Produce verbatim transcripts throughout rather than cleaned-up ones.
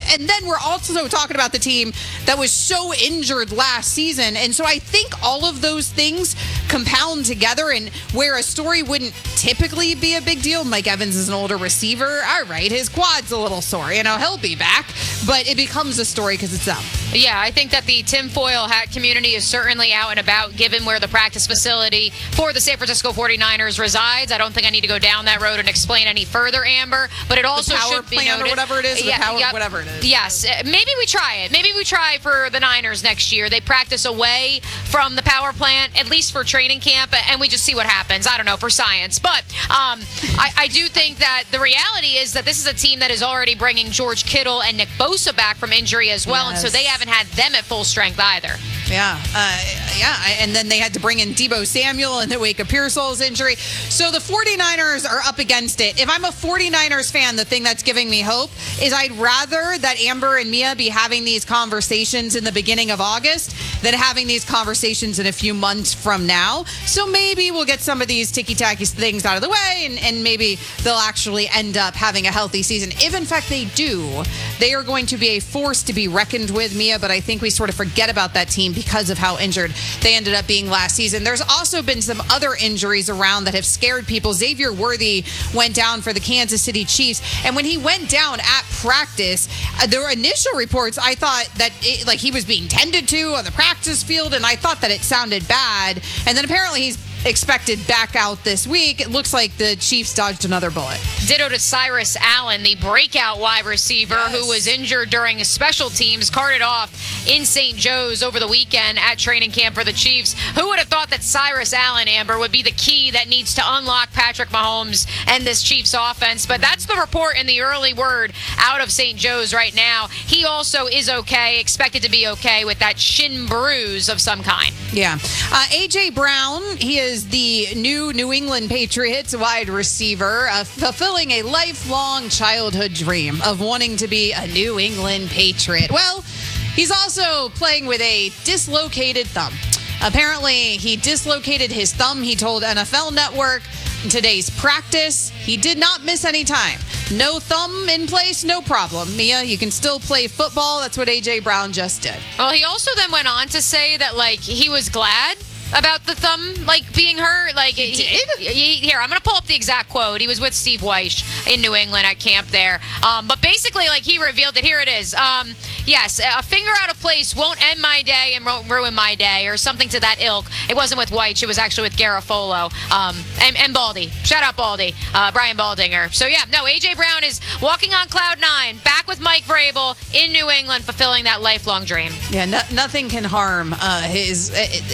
and then we're also talking about the team that was so injured last season. And so I think all of those things compound together, and where a story wouldn't typically be a big deal. Mike Evans is an older receiver. All right, his quad's a little sore. You know, he'll be back. But it becomes a story because it's them. Yeah, I think that the tinfoil hat community is certainly out and about, given where the practice facility for the San Francisco forty-niners resides. I don't think I need to go down that road and explain any further, Amber. But it also the power should be plant noted, or whatever it is, yeah, the power, yep, whatever it is. Yes, maybe we try it. Maybe we try for the Niners next year. They practice away from the power plant, at least for training camp, and we just see what happens. I don't know, for science. But um, I, I do think that the reality is that this is a team that is already bringing George Kittle and Nick Bosa back from injury as well, yes. and so they haven't had them at full strength either. Yeah, uh, yeah, and then they had to bring in Deebo Samuel in the wake of Pearsall's injury. So the forty-niners are up against it. If I'm a forty-niners fan, the thing that's giving me hope is I'd rather that Amber and Mia be having these conversations in the beginning of August than having these conversations in a few months from now. So maybe we'll get some of these ticky-tacky things out of the way, and, and maybe they'll actually end up having a healthy season. If, in fact, they do, they are going to be a force to be reckoned with, Mia, but I think we sort of forget about that team because of how injured they ended up being last season. There's also been some other injuries around that have scared people. Xavier Worthy went down for the Kansas City Chiefs, and when he went down at practice, uh, there were initial reports, I thought that it, like he was being tended to on the practice field, and I thought that it sounded bad, and then apparently he's expected back out this week. It looks like the Chiefs dodged another bullet. Ditto to Cyrus Allen, the breakout wide receiver yes. who was injured during special teams, carted off in Saint Joe's over the weekend at training camp for the Chiefs. Who would have thought that Cyrus Allen, Amber, would be the key that needs to unlock Patrick Mahomes and this Chiefs offense? But that's the report in the early word out of Saint Joe's right now. He also is okay, expected to be okay with that shin bruise of some kind. Yeah. Uh, A J. Brown, he is the new New England Patriots wide receiver, uh, fulfilling a lifelong childhood dream of wanting to be a New England Patriot. Well, he's also playing with a dislocated thumb. Apparently, he dislocated his thumb, he told N F L Network. In today's practice, he did not miss any time. No thumb in place, no problem. Mia, you can still play football. That's what A J. Brown just did. Well, he also then went on to say that, like, he was glad about the thumb, like, being hurt. Like, he did? He, he, here, I'm going to pull up the exact quote. He was with Steve Weish in New England at camp there. Um, but basically, like, he revealed it. Here it is. Um, yes, a finger out of place won't end my day and won't ruin my day, or something to that ilk. It wasn't with Weish. It was actually with Garofolo um, and, and Baldy. Shout out Baldy, uh, Brian Baldinger. So, yeah, no, A J. Brown is walking on cloud nine, back with Mike Vrabel in New England, fulfilling that lifelong dream. Yeah, no, nothing can harm uh, his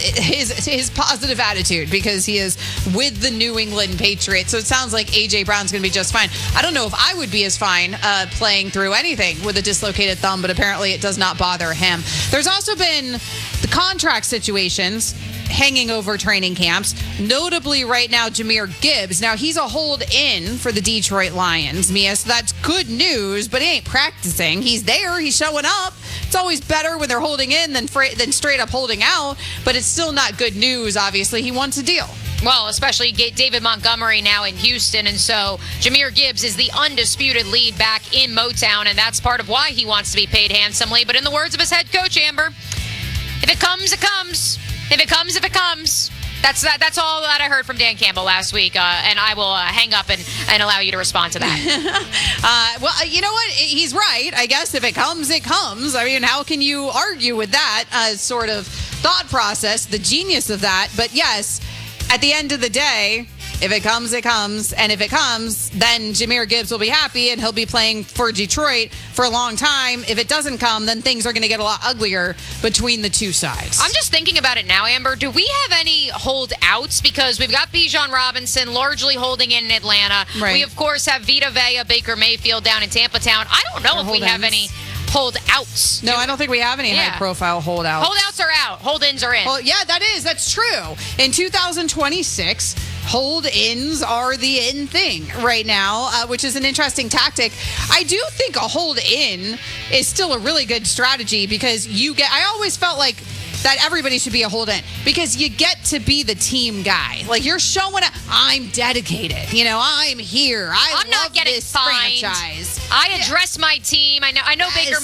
his his positive attitude because he is with the New England Patriots. So it sounds like A J. Brown's going to be just fine. I don't know if I would be as fine uh, playing through anything with a dislocated thumb, but apparently it does not bother him. There's also been the contract situations hanging over training camps, notably right now Jahmyr Gibbs. Now, he's a hold-in for the Detroit Lions, Mia, so that's good news, but he ain't practicing. He's there. He's showing up. It's always better when they're holding in than, fra- than straight up holding out, but it's still not good news, obviously. He wants a deal. Well, especially David Montgomery now in Houston, and so Jahmyr Gibbs is the undisputed lead back in Motown, and that's part of why he wants to be paid handsomely. But in the words of his head coach, Amber, if it comes, it comes. If it comes, if it comes. That's that. That's all that I heard from Dan Campbell last week, uh, and I will uh, hang up and, and allow you to respond to that. uh, well, you know what? He's right. I guess if it comes, it comes. I mean, how can you argue with that uh, sort of thought process, the genius of that? But yes, at the end of the day, if it comes, it comes. And if it comes, then Jahmyr Gibbs will be happy and he'll be playing for Detroit for a long time. If it doesn't come, then things are going to get a lot uglier between the two sides. I'm just thinking about it now, Amber. Do we have any holdouts? Because we've got Bijan Robinson largely holding in Atlanta. Right. We, of course, have Vita Vea, Baker Mayfield down in Tampa Town. I don't know Or if we hold-ins. have any holdouts. No, Do- I don't think we have any Yeah. high-profile holdouts. Holdouts are out. Hold-ins are in. Well, yeah, that is. That's true. In two thousand twenty-six, hold-ins are the in thing right now, uh, which is an interesting tactic. I do think a hold-in is still a really good strategy because you get, I always felt like that everybody should be a hold-in because you get to be the team guy. Like, you're showing up, I'm dedicated. You know, I'm here. I I'm love not getting this fined. franchise. I address my team. I know, I know Yes. Baker